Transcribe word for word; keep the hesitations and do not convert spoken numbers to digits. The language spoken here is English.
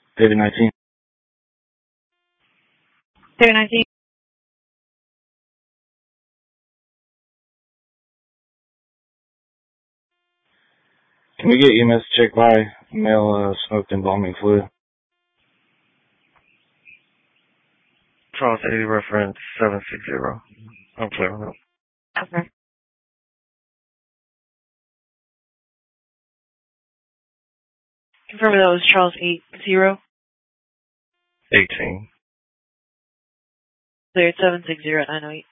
David nineteen. David nineteen. Can we get E M S checked by male uh, smoked embalming fluid? Charles eighty reference seven six zero. I'm clear on that. Okay. Confirming that was Charles eight zero. eighteen. Cleared seven six zero at nine oh eight.